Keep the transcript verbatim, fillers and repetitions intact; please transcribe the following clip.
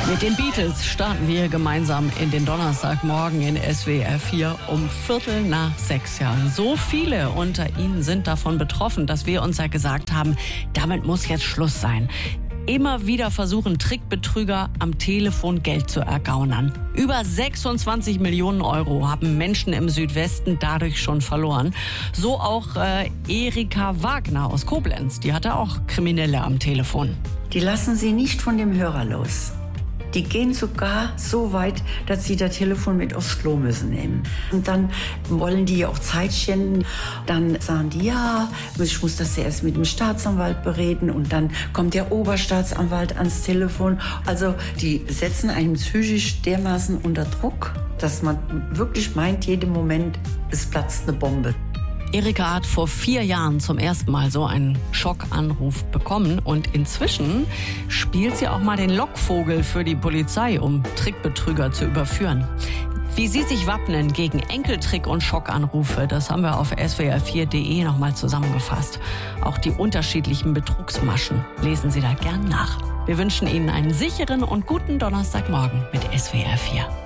Mit den Beatles starten wir gemeinsam in den Donnerstagmorgen in S W R vier um Viertel nach sechs. Ja, so viele unter Ihnen sind davon betroffen, dass wir uns ja gesagt haben, damit muss jetzt Schluss sein. Immer wieder versuchen Trickbetrüger am Telefon Geld zu ergaunern. Über sechsundzwanzig Millionen Euro haben Menschen im Südwesten dadurch schon verloren. So auch äh, Erika Wagner aus Koblenz. Die hatte auch Kriminelle am Telefon. Die lassen sie nicht von dem Hörer los. Die gehen sogar so weit, dass sie das Telefon mit aufs Klo müssen nehmen. Und dann wollen die auch Zeit schinden. Dann sagen die, ja, ich muss das erst mit dem Staatsanwalt bereden. Und dann kommt der Oberstaatsanwalt ans Telefon. Also die setzen einen psychisch dermaßen unter Druck, dass man wirklich meint, jeden Moment, es platzt eine Bombe. Erika hat vor vier Jahren zum ersten Mal so einen Schockanruf bekommen und inzwischen spielt sie auch mal den Lockvogel für die Polizei, um Trickbetrüger zu überführen. Wie sie sich wappnen gegen Enkeltrick- und Schockanrufe, das haben wir auf S W R vier punkt de nochmal zusammengefasst. Auch die unterschiedlichen Betrugsmaschen lesen Sie da gern nach. Wir wünschen Ihnen einen sicheren und guten Donnerstagmorgen mit S W R vier.